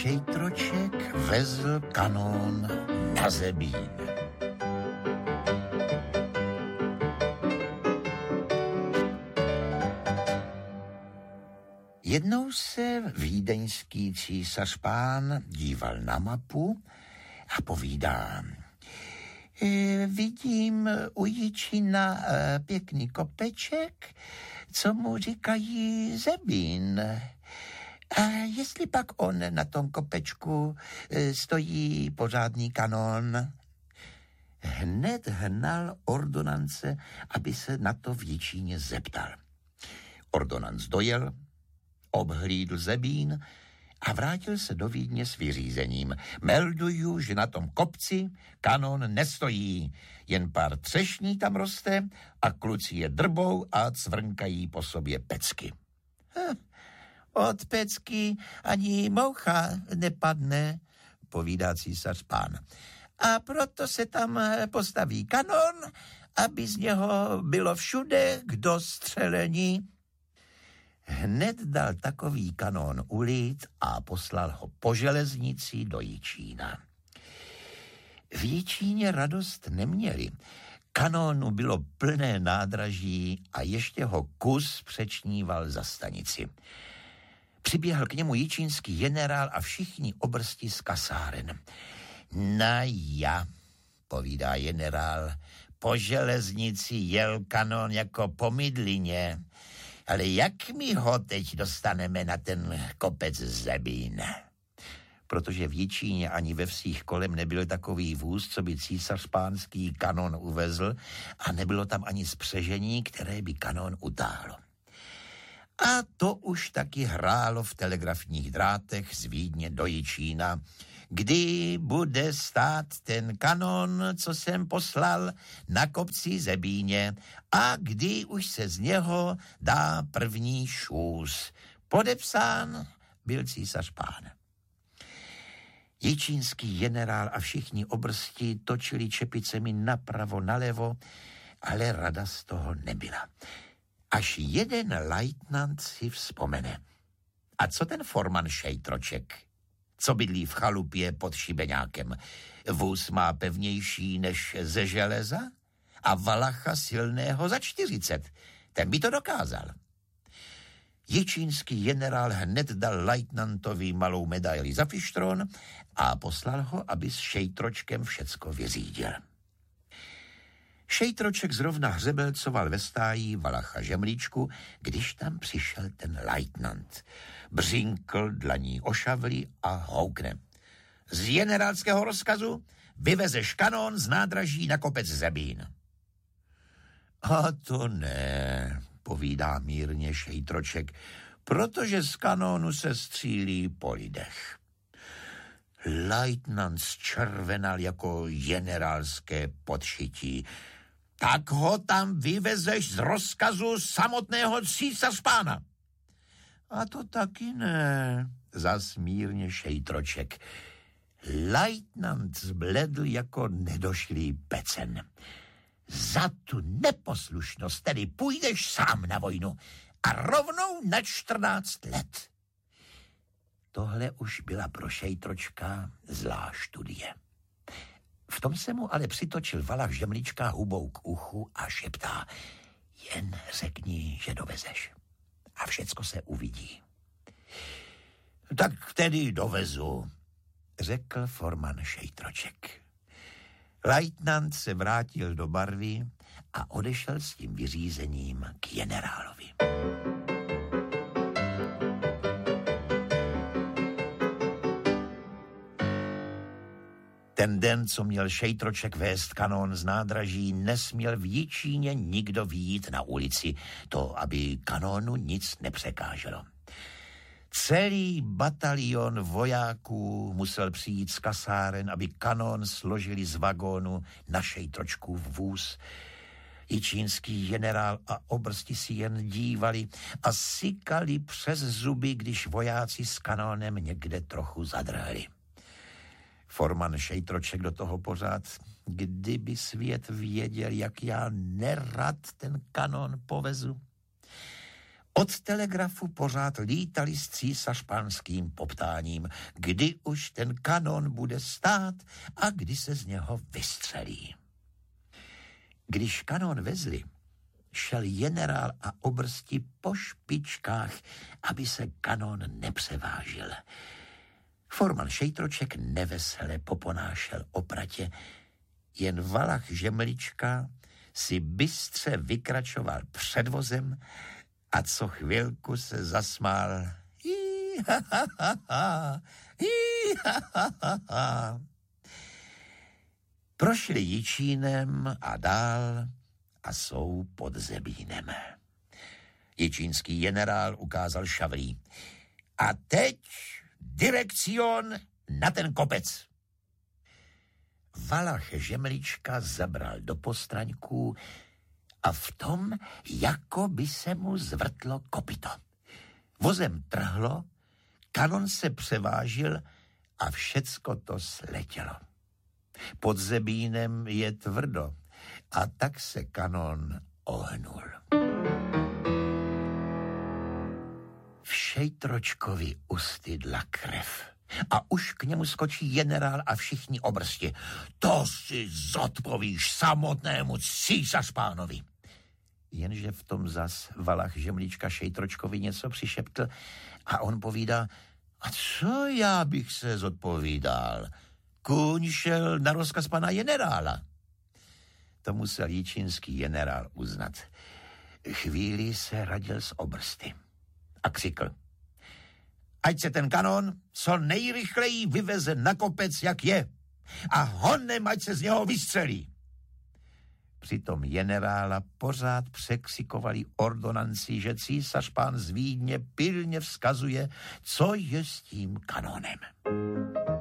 Šejtroček vezl kanón na Zebín. Jednou se vídeňský císař pán díval na mapu a povídá: vidím u Jičína pěkný kopeček, co mu říkají Zebín. A jestli pak on na tom kopečku stojí pořádný kanón? Hned hnal ordonance, aby se na to v Jičíně zeptal. Ordonanc dojel, obhlídl Zebín a vrátil se do Vídně s vyřízením. Melduju, že na tom kopci kanón nestojí, jen pár třešní tam roste a kluci je drbou a cvrnkají po sobě pecky. Od pecky ani moucha nepadne, povídá císař pán. A proto se tam postaví kanón, aby z něho bylo všude k dostřelení. Hned dal takový kanón ulít a poslal ho po železnici do Jičína. V Jičíně radost neměli. Kanónu bylo plné nádraží a ještě ho kus přečníval za stanici. Přiběhl k němu jičínský generál a všichni obrsti z kasáren. Ja, povídá generál, po železnici jel kanón jako po mydlině. Ale jak my ho teď dostaneme na ten kopec Zebín? Protože v Jičíně ani ve vsích kolem nebyl takový vůz, co by císař pánský kanón uvezl, a nebylo tam ani spřežení, které by kanón utáhlo. A to už taky hrálo v telegrafních drátech z Vídně do Jičína. Kdy bude stát ten kanón, co jsem poslal na kopci Zebíně, a kdy už se z něho dá první šůz. Podepsán byl císař pán. Jičínský generál a všichni obrsti točili čepicemi napravo, nalevo, ale rada z toho nebyla. Až jeden lajtnant si vzpomene. A co ten forman Šejtroček, co bydlí v chalupě pod Šibeňákem? Vůz má pevnější než ze železa a valacha silného za 40. Ten by to dokázal. Jičínský generál hned dal lajtnantovi malou medaili za fištron a poslal ho, aby s Šejtročkem všecko vyřídil. Šejtroček zrovna hřebelcoval ve stáji valacha Žemlíčku, když tam přišel ten lajtnant. Břinkl dlaní o šavli a houkne. Z generálského rozkazu vyvezeš kanón z nádraží na kopec Zebín. A to ne, povídá mírně Šejtroček, protože z kanónu se střílí po lidech. Lajtnant zčervenal jako generálské podšití. Tak ho tam vyvezeš z rozkazu samotného císařpána. A to taky ne, zas mírně Šejtroček. Lajtnant zbledl jako nedošlý pecen. Za tu neposlušnost tedy půjdeš sám na vojnu a rovnou na 14 let. Tohle už byla pro Šejtročka zlá studie. V tom se mu ale přitočil valach Žemlička hubou k uchu a šeptá: jen řekni, že dovezeš a všecko se uvidí. Tak tedy dovezu, řekl forman Šejtroček. Lajtnant se vrátil do barvy a odešel s tím vyřízením k generálovi. Ten den, co měl Šejtroček vést kanón z nádraží, nesměl v Jičíně nikdo vyjít na ulici, to, aby kanónu nic nepřekáželo. Celý batalion vojáků musel přijít z kasáren, aby kanón složili z vagónu na Šejtročkův vůz. Jičínský generál a obrsti si jen dívali a sykali přes zuby, když vojáci s kanónem někde trochu zadrhli. Forman Šejtroček do toho pořád: kdyby svět věděl, jak já nerad ten kanón povezu. Od telegrafu pořád lítali s císařpánským poptáním, kdy už ten kanon bude stát a kdy se z něho vystřelí. Když kanon vezli, šel generál a obrsti po špičkách, aby se kanon nepřevážil. Forman Šejtroček nevesele poponášel opratě, jen Valach Žemlička si bystře vykračoval před vozem a co chvilku se zasmál. Prošli Jičínem a dál a jsou pod Zebínem. Jičínský generál ukázal šavlí. A teď direkcion na ten kopec. Valach Žemlička zabral do postraňků a v tom, jako by se mu zvrtlo kopyto. Vozem trhlo, kanon se převážil a všecko to sletělo. Pod Zebínem je tvrdo a tak se kanon ohnul. V Šejtročkovi ustydla krev a už k němu skočí generál a všichni obrsti. To si zodpovíš samotnému císařpánovi. Jenže v tom zas Valach Žemlička Šejtročkovi něco přišeptl a on povídá, a co já bych se zodpovídal? Kůň šel na rozkaz pana generála. To musel jičínský generál uznat. Chvíli se radil s obrsty a křikl. Ať se ten kanon co nejrychleji vyveze na kopec, jak je, a honem, ať se z něho vystřelí. Přitom generála pořád překřikovali ordonanci, že císař pán z Vídně pilně vzkazuje, co je s tím kanonem.